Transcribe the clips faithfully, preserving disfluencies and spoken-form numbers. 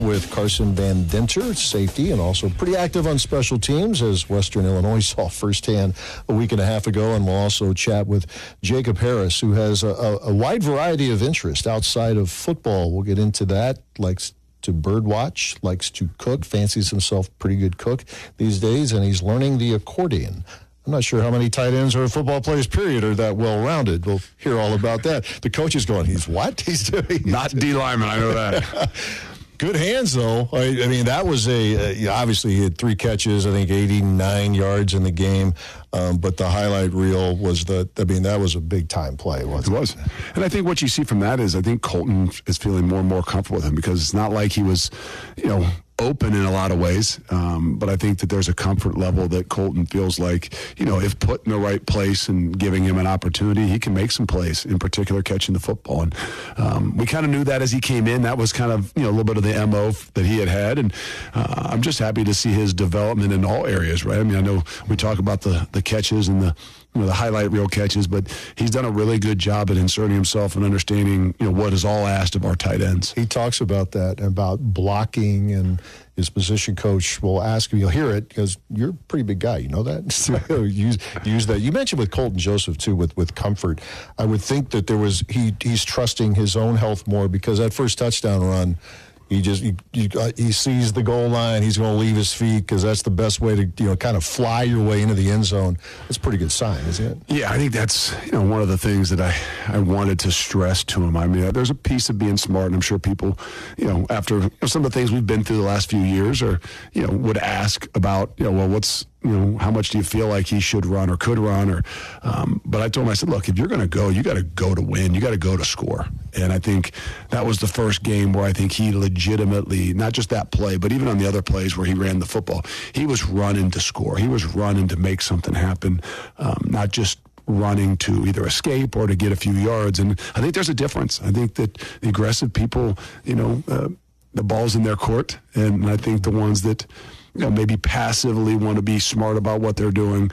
with Carson Van Dinter, safety, and also pretty active on special teams, as Western Illinois saw firsthand a week and a half ago. And we'll also chat with Jacob Harris, who has a, a, a wide variety of interest outside of football. We'll get into that. Likes to birdwatch, likes to cook, fancies himself a pretty good cook these days, and he's learning the accordion. I'm not sure how many tight ends or football players, period, are that well-rounded. We'll hear all about that. The coach is going, he's what? He's doing? Not D lineman, I know that. Good hands, though. I, I mean, that was a, uh, you know, obviously he had three catches, I think eighty-nine yards in the game. Um, but the highlight reel was the, I mean, that was a big-time play, wasn't it? It was. And I think what you see from that is I think Colton is feeling more and more comfortable with him, because it's not like he was, you know, open in a lot of ways. Um, but I think that there's a comfort level that Colton feels like, you know, if put in the right place and giving him an opportunity, he can make some plays, in particular catching the football. And um, we kind of knew that as he came in. That was kind of, you know, a little bit of the M O that he had had. And uh, I'm just happy to see his development in all areas, right? I mean, I know we talk about the, the catches and the, you know, the highlight reel catches, but he's done a really good job at inserting himself and understanding, you know, what is all asked of our tight ends. He talks about that, about blocking, and his position coach will ask him, you'll hear it, because you're a pretty big guy, you know that? So use, use that. You mentioned with Colton Joseph, too, with, with comfort. I would think that there was, he he's trusting his own health more, because that first touchdown run, He just he, he, uh, he sees the goal line. He's going to leave his feet, because that's the best way to, you know, kind of fly your way into the end zone. That's a pretty good sign, isn't it? Yeah, I think that's, you know, one of the things that I, I wanted to stress to him. I mean, there's a piece of being smart, and I'm sure people, you know, after you know, some of the things we've been through the last few years, or, you know, would ask about, you know, well, what's, you know, how much do you feel like he should run or could run? Or, um, but I told him, I said, look, if you're going to go, you got to go to win. You got to go to score. And I think that was the first game where I think he legitimately, not just that play, but even on the other plays where he ran the football, he was running to score. He was running to make something happen, um, not just running to either escape or to get a few yards. And I think there's a difference. I think that the aggressive people, you know, uh, the ball's in their court. And I think the ones that, you know, maybe passively want to be smart about what they're doing,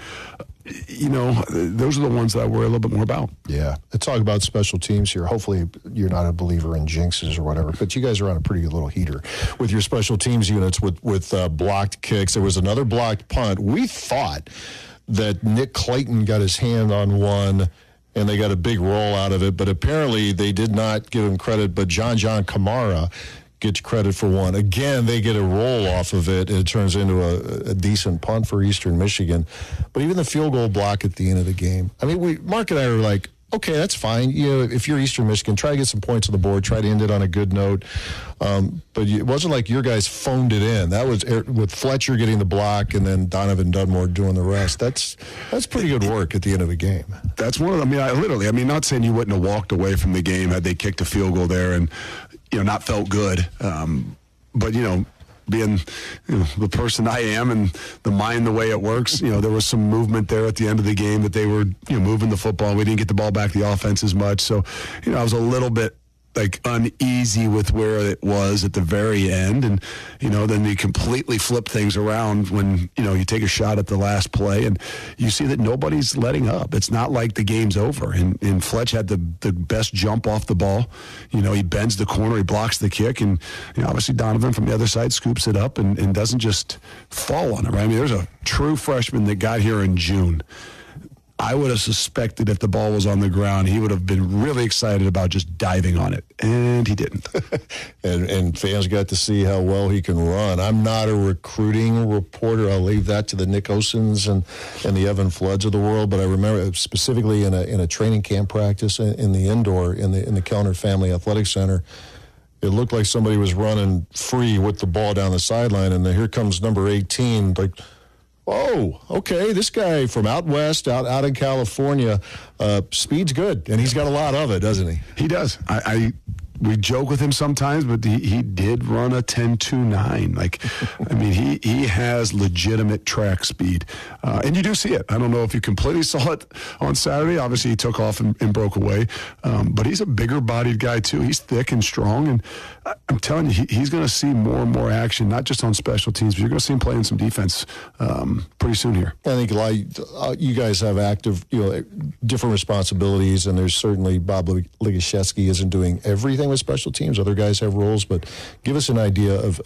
you know, those are the ones that I worry a little bit more about. Yeah. Let's talk about special teams here. Hopefully you're not a believer in jinxes or whatever, but you guys are on a pretty good little heater with your special teams units with, with uh, blocked kicks. There was another blocked punt. We thought that Nick Clayton got his hand on one and they got a big roll out of it, but apparently they did not give him credit, but John John Kamara gets credit for one. Again, they get a roll off of it, and it turns into a, a decent punt for Eastern Michigan. But even the field goal block at the end of the game, I mean, we Mark and I are like, okay, that's fine. You know, if you're Eastern Michigan, try to get some points on the board, try to end it on a good note. Um, but it wasn't like your guys phoned it in. That was with Fletcher getting the block and then Donovan Dunmore doing the rest. That's that's pretty good work at the end of the game. That's one of them. I mean, I literally, I mean, not saying you wouldn't have walked away from the game had they kicked a field goal there and, you know, not felt good. Um, but, you know, being you know, the person I am and the mind the way it works, you know, there was some movement there at the end of the game that they were, you know, moving the football. We didn't get the ball back to the offense as much. So, you know, I was a little bit like uneasy with where it was at the very end. And, you know, then you completely flip things around when, you know, you take a shot at the last play and you see that nobody's letting up. It's not like the game's over. And, and Fletch had the, the best jump off the ball. You know, he bends the corner, he blocks the kick, and, you know, obviously Donovan from the other side scoops it up and, and doesn't just fall on it, right? I mean, there's a true freshman that got here in June. I would have suspected if the ball was on the ground, he would have been really excited about just diving on it, and he didn't. and, and fans got to see how well he can run. I'm not a recruiting reporter. I'll leave that to the Nick Osens and, and the Evan Floods of the world, but I remember specifically in a in a training camp practice in, in the indoor, in the in the Kellner Family Athletic Center, it looked like somebody was running free with the ball down the sideline, and then here comes number eighteen, like, oh, okay, this guy from out west, out out in California, uh, speed's good, and he's got a lot of it, doesn't he? He does. I, I we joke with him sometimes, but he, he did run a ten two nine. Like, I mean, he, he has legitimate track speed. Uh, and you do see it. I don't know if you completely saw it on Saturday. Obviously, he took off and, and broke away. Um, but he's a bigger-bodied guy, too. He's thick and strong. And I, I'm telling you, he, he's going to see more and more action, not just on special teams, but you're going to see him playing some defense um, pretty soon here. I think like, uh, you guys have active, you know, different responsibilities, and there's certainly Bob Ligashevsky isn't doing everything with special teams. Other guys have roles, but give us an idea of